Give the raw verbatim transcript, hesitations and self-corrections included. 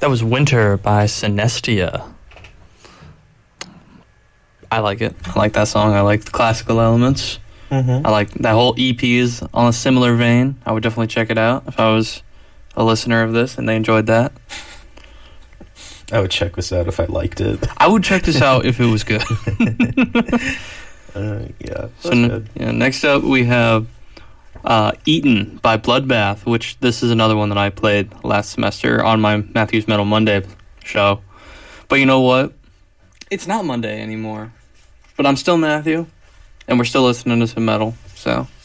That was Winter by Synestia. I like it. I like that song. I like the classical elements. Mm-hmm. I like that whole E P is on a similar vein. I would definitely check it out if I was a listener of this and they enjoyed that. I would check this out if I liked it. I would check this out if it was good. uh, yeah, so that's n- good. yeah, next up we have uh, Eaten by Bloodbath, which this is another one that I played last semester on my Matthews Metal Monday show. But you know what? It's not Monday anymore. But I'm still Matthew, and we're still listening to some metal, so